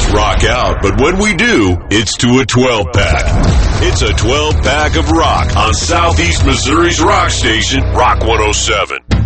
rock out, but when we do, it's to a 12-pack. It's a 12-pack of rock on Southeast Missouri's rock station, Rock 107.